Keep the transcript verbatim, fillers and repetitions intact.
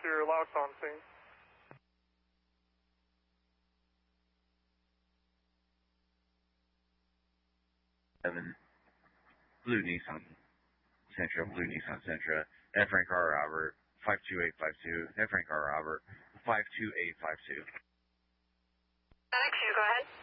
your louse on scene. Seven, Blue Nissan Sentra, Blue Nissan Sentra, F Frank R. Robert, five two eight five two, F Frank R. Robert, five two eight five two. X, you go ahead.